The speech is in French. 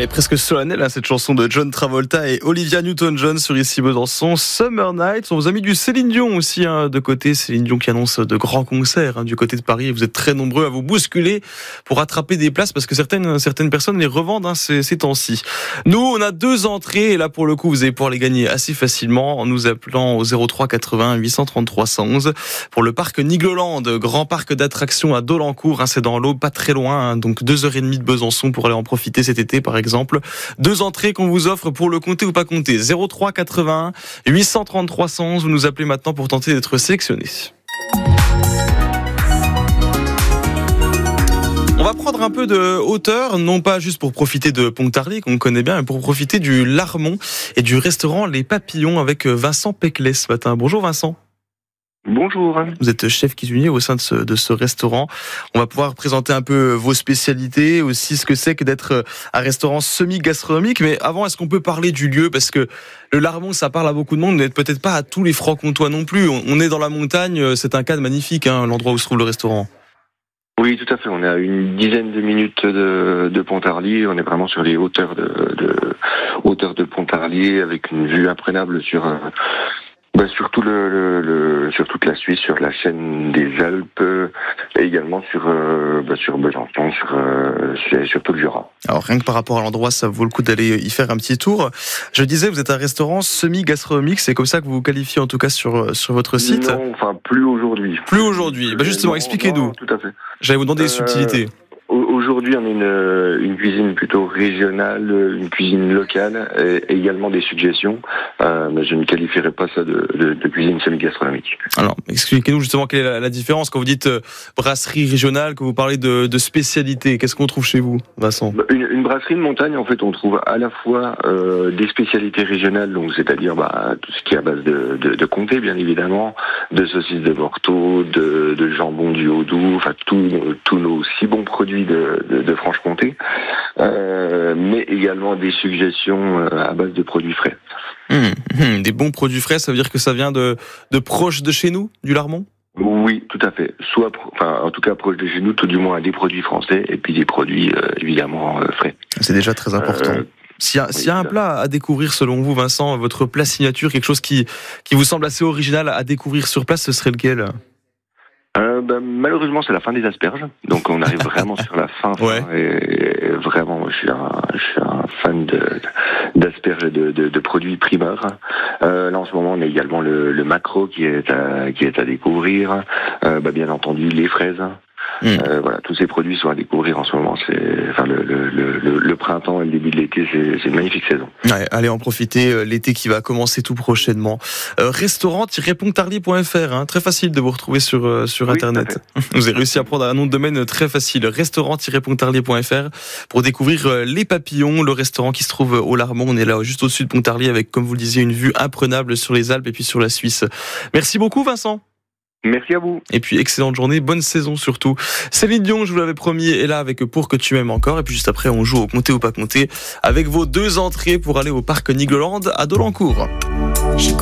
est presque solennelle, hein, cette chanson de John Travolta et Olivia Newton-John sur Ici Besançon. Summer Nights. On vous a mis du Céline Dion aussi de côté. Céline Dion qui annonce de grands concerts du côté de Paris. Et vous êtes très nombreux à vous bousculer pour attraper des places parce que certaines personnes les revendent ces temps-ci. Nous, on a 2 entrées et là pour le coup, vous allez pouvoir les gagner assez facilement en nous appelant au 03 80 833 111 pour le parc Nigloland, grand parc d'attractions à Dolencourt. C'est dans l'Aube, pas très loin, donc 2h30 de Besançon pour aller en profiter cet été par exemple. 2 entrées qu'on vous offre pour le compter ou pas compter. 03 81 833 111. Vous nous appelez maintenant pour tenter d'être sélectionné. On va prendre un peu de hauteur, non pas juste pour profiter de Pontarlier qu'on connaît bien, mais pour profiter du Larmont et du restaurant Les Papillons avec Vincent Peclet ce matin. Bonjour Vincent. Bonjour. Vous êtes chef cuisinier au sein de ce restaurant. On va pouvoir présenter un peu vos spécialités, aussi ce que c'est que d'être un restaurant semi-gastronomique. Mais avant, est-ce qu'on peut parler du lieu? Parce que le Larmont, ça parle à beaucoup de monde, mais peut-être pas à tous les Francs-Comtois non plus. On est dans la montagne, c'est un cadre magnifique, l'endroit où se trouve le restaurant. Oui, tout à fait. On est à une dizaine de minutes de Pontarlier. On est vraiment sur les hauteurs de Pontarlier, avec une vue imprenable sur sur toute la Suisse, sur la chaîne des Alpes, et également sur Besançon, sur tout le Jura. Alors rien que par rapport à l'endroit, ça vaut le coup d'aller y faire un petit tour. Je disais, vous êtes un restaurant semi-gastronomique, c'est comme ça que vous vous qualifiez en tout cas sur votre site. Non, enfin plus aujourd'hui. Plus aujourd'hui. Justement, expliquez-nous. Non, tout à fait. J'allais vous demander des subtilités. Aujourd'hui, on est une cuisine plutôt régionale, une cuisine locale, et également des suggestions. Mais je ne qualifierais pas ça de cuisine semi-gastronomique. Alors, expliquez-nous justement quelle est la différence quand vous dites brasserie régionale, que vous parlez de spécialité. Qu'est-ce qu'on trouve chez vous, Vincent? Une brasserie de montagne, en fait, on trouve à la fois des spécialités régionales, donc c'est-à-dire tout ce qui est à base de comté, bien évidemment, de saucisses de Morteau, de jambon du Haut-Doubs, enfin tous nos si bons produits de Franche-Comté, mais également des suggestions à base de produits frais. Des bons produits frais, ça veut dire que ça vient de proche de chez nous, du Larmont? Oui, tout à fait. En tout cas proche de chez nous, tout du moins des produits français et puis des produits évidemment frais. C'est déjà très important. S'il y a un plat à découvrir selon vous, Vincent, votre plat signature, quelque chose qui vous semble assez original à découvrir sur place, ce serait lequel? Malheureusement, c'est la fin des asperges, donc on arrive vraiment sur la fin. Ouais. Et vraiment, je suis un fan d'asperges et de produits primeurs. Là, en ce moment, on a également le maquereau qui est à découvrir. Bien entendu, les fraises. Voilà, tous ces produits sont à découvrir en ce moment. Le printemps et le début de l'été, c'est une magnifique saison. Ouais, allez en profiter, l'été qui va commencer tout prochainement. Restaurant-pontarlier.fr, très facile de vous retrouver sur Internet. Vous avez réussi à prendre un nom de domaine très facile. Restaurant-pontarlier.fr pour découvrir Les Papillons, le restaurant qui se trouve au Larmont. On est là juste au-dessus de Pontarlier avec, comme vous le disiez, une vue imprenable sur les Alpes et puis sur la Suisse. Merci beaucoup, Vincent. Merci à vous. Et puis, excellente journée, bonne saison surtout. Céline Dion, je vous l'avais promis, est là avec Pour que tu m'aimes encore. Et puis juste après, on joue au compter ou pas compter avec vos 2 entrées pour aller au parc Nigloland à Dolencourt.